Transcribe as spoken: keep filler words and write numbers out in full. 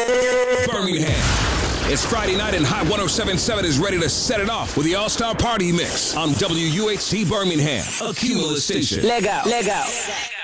Birmingham. It's Friday night and Hot one oh seven point seven is ready to set it off with the All-Star Party Mix on W U H C Birmingham, a Cumulus station. Leg out, leg out.